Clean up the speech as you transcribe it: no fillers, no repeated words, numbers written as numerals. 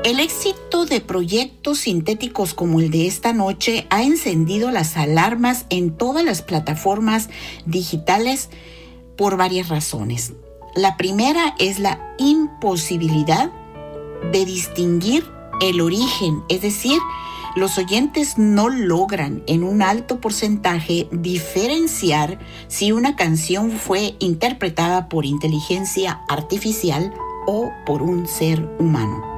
El éxito de proyectos sintéticos como el de esta noche ha encendido las alarmas en todas las plataformas digitales por varias razones. La primera es la imposibilidad de distinguir el origen, es decir, los oyentes no logran en un alto porcentaje diferenciar si una canción fue interpretada por inteligencia artificial o por un ser humano.